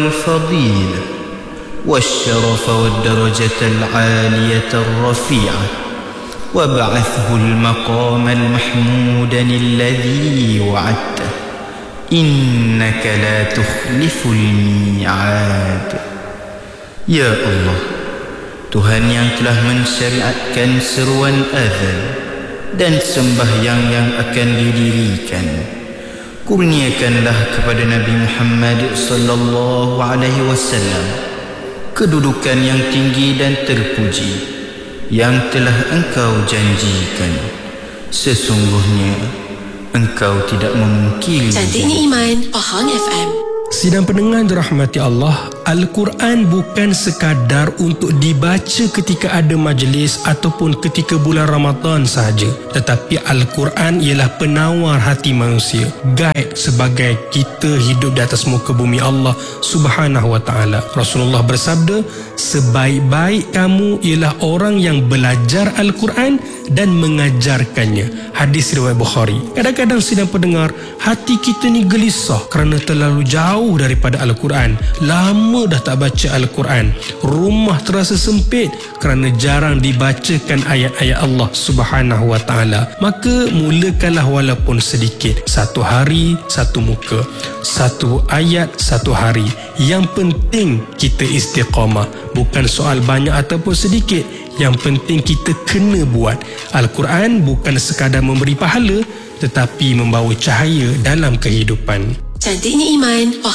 والفضيلة والشرف والدرجة العالية الرفيعة وابعثه المقام المحمود الذي وعدته إنك لا تخلف الميعاد. Ya Allah, Tuhan yang telah mensyariatkan seruan azan dan sembahyang yang akan didirikan, kurniakanlah kepada Nabi Muhammad sallallahu alaihi wasallam kedudukan yang tinggi dan terpuji yang telah Engkau janjikan. Sesungguhnya Engkau tidak memungkiri. Cantiknya Iman, Pahang FM. Sidang pendengar dirahmati Allah, Al-Quran bukan sekadar untuk dibaca ketika ada majlis ataupun ketika bulan Ramadan sahaja, tetapi Al-Quran ialah penawar hati manusia, guide sebagai kita hidup di atas muka bumi Allah Subhanahu wa ta'ala. Rasulullah bersabda, sebaik-baik kamu ialah orang yang belajar Al-Quran dan mengajarkannya. Hadis riwayat Bukhari. Kadang-kadang sidang pendengar, hati kita ni gelisah kerana terlalu jauh daripada Al-Quran. Lama dah tak baca Al-Quran. Rumah terasa sempit kerana jarang dibacakan ayat-ayat Allah Subhanahu wa ta'ala. Maka mulakanlah walaupun sedikit. Satu hari, satu muka. Satu ayat, satu hari. Yang penting kita istiqamah. Bukan soal banyak ataupun sedikit. Yang penting kita kena buat. Al-Quran bukan sekadar memberi pahala, tetapi membawa cahaya dalam kehidupan. Cantiknya Iman,